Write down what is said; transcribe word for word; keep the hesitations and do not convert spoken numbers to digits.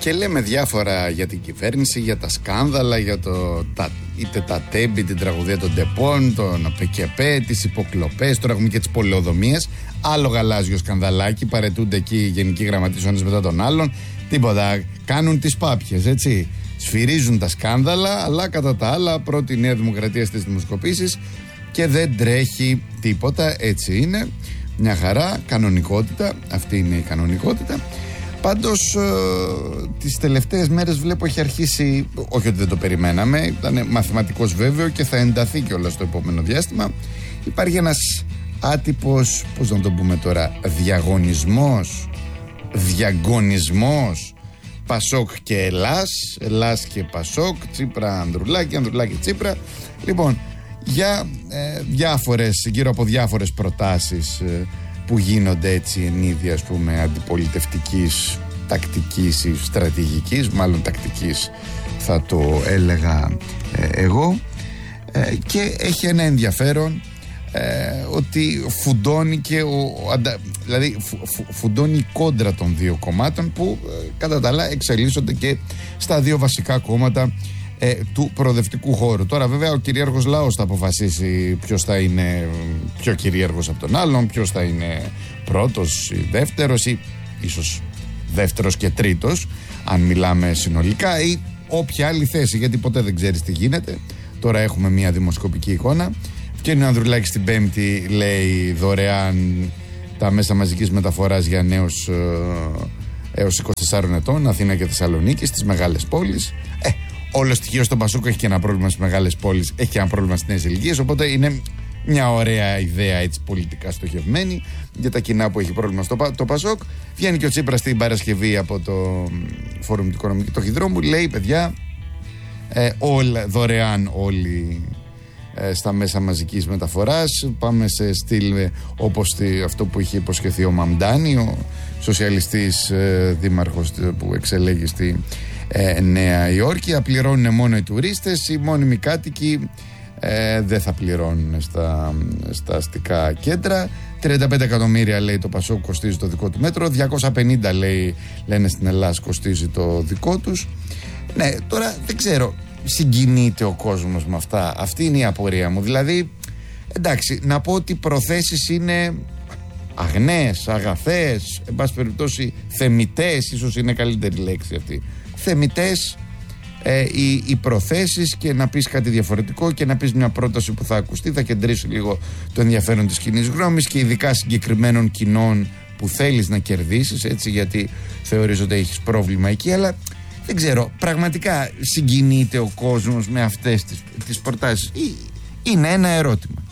Και λέμε διάφορα για την κυβέρνηση, για τα σκάνδαλα, για το, τα, είτε τα τέμπη, την τραγουδία των τεπών, τον ΠΚΠ, τις υποκλοπές, τώρα έχουμε και τις πολεοδομίες. Άλλο γαλάζιο σκανδαλάκι, παρετούνται εκεί οι γενικοί γραμματείς ο ένας μετά τον άλλον. Τίποτα, κάνουν τις πάπιες, έτσι. Σφυρίζουν τα σκάνδαλα, αλλά κατά τα άλλα πρώτη η Νέα Δημοκρατία στις δημοσκοπήσεις και δεν τρέχει τίποτα, έτσι είναι. Μια χαρά, κανονικότητα, αυτή είναι η κανονικότητα. Πάντως ε, τις τελευταίες μέρες βλέπω έχει αρχίσει, όχι ότι δεν το περιμέναμε, ήταν μαθηματικός βέβαιο και θα ενταθεί κιόλας στο επόμενο διάστημα. Υπάρχει ένας άτυπος, πώς να το πούμε τώρα, διαγωνισμός, διαγωνισμός Πασόκ και Ελλάς, Ελλάς και Πασόκ, Τσίπρα Ανδρουλάκη, Ανδρουλάκη Τσίπρα. Λοιπόν, για ε, διάφορες, γύρω από διάφορες προτάσεις ε, που γίνονται έτσι εν είδη, ας πούμε, αντιπολιτευτικής, τακτικής ή στρατηγικής, μάλλον τακτικής θα το έλεγα ε, εγώ, ε, και έχει ένα ενδιαφέρον ε, ότι φουντώνει και ο, δηλαδή φου, φου, φουντώνει η κόντρα των δύο κομμάτων που ε, κατά τα άλλα εξελίσσονται και στα δύο βασικά κόμματα ε, του προοδευτικού χώρου. Τώρα βέβαια ο κυρίαρχος λαός θα αποφασίσει ποιος θα είναι πιο κυρίαρχος από τον άλλον, ποιος θα είναι πρώτος ή δεύτερος ή ίσως δεύτερος και τρίτος αν μιλάμε συνολικά, ή όποια άλλη θέση, γιατί ποτέ δεν ξέρεις τι γίνεται. Τώρα έχουμε μια δημοσκοπική εικόνα. Βγαίνει ο Ανδρουλάκης την Πέμπτη, λέει δωρεάν τα μέσα μαζικής μεταφοράς για νέους ε, έως είκοσι τεσσάρων ετών, Αθήνα και Θεσσαλονίκη, στις μεγάλες πόλεις. Ε, όλο στοιχείο στον Πασόκ έχει και ένα πρόβλημα στις μεγάλες πόλεις, έχει και ένα πρόβλημα στις νέες ηλικίες, οπότε είναι μια ωραία ιδέα έτσι πολιτικά στοχευμένη για τα κοινά που έχει πρόβλημα στο το Πασόκ. Βγαίνει και ο Τσίπρας την Παρασκευή από το Φόρουμ του Οικονομικού του Χιδρόμου, λέει παιδιά ε, όλα, δωρεάν όλοι ε, στα μέσα μαζικής μεταφοράς, πάμε σε στυλ ε, όπως τη, αυτό που είχε υποσχεθεί ο Μαμντάνη, ο σοσιαλιστής ε, δήμαρχος που εξελέγει στη ε, Νέα Υόρκη. Απληρώνουν μόνο οι τουρίστες, οι μόνιμοι κάτοικοι Ε, δεν θα πληρώνουν στα, στα αστικά κέντρα. τριάντα πέντε εκατομμύρια λέει το Πασόκ κοστίζει το δικό του μέτρο, διακόσια πενήντα λέει, λένε στην Ελλάδα κοστίζει το δικό τους. Ναι, τώρα δεν ξέρω, συγκινείται ο κόσμος με αυτά? Αυτή είναι η απορία μου. Δηλαδή, εντάξει, να πω ότι οι προθέσεις είναι αγνές, αγαθές, εν πάση περιπτώσει θεμιτές, ίσως είναι καλύτερη λέξη αυτή, θεμιτές Ε, οι, οι προθέσεις, και να πεις κάτι διαφορετικό και να πεις μια πρόταση που θα ακουστεί, θα κεντρήσει λίγο το ενδιαφέρον της κοινής γνώμης και ειδικά συγκεκριμένων κοινών που θέλεις να κερδίσεις, έτσι, γιατί θεωρείς ότι έχεις πρόβλημα εκεί. Αλλά δεν ξέρω, πραγματικά συγκινείται ο κόσμος με αυτές τις, τις προτάσεις? Ή, είναι ένα ερώτημα.